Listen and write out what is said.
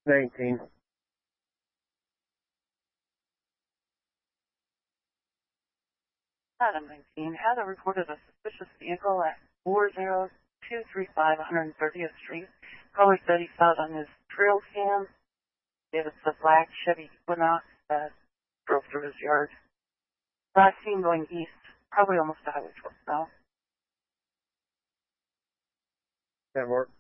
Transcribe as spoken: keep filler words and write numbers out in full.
nineteen. Adam nineteen had reported a suspicious vehicle at four zero two three five one hundred thirtieth Street. Caller said he saw it on his trail cam. It was a black Chevy Equinox that drove through his yard. Last seen going east, probably almost to Highway twelve now. That work.